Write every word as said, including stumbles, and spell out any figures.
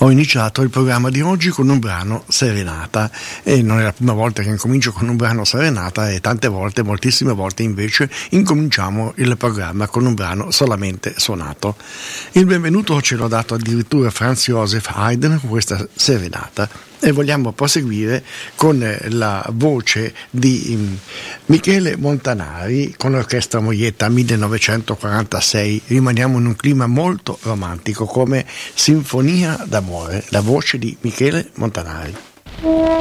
Ho iniziato il programma di oggi con un brano Serenata, e non è la prima volta che incomincio con un brano Serenata, e tante volte, moltissime volte invece, incominciamo il programma con un brano solamente suonato. Il benvenuto ce l'ha dato addirittura Franz Joseph Haydn con questa Serenata, e vogliamo proseguire con la voce di Michele Montanari con l'Orchestra Moietta millenovecentoquarantasei. Rimaniamo in un clima molto romantico come Sinfonia d'amore, la voce di Michele Montanari.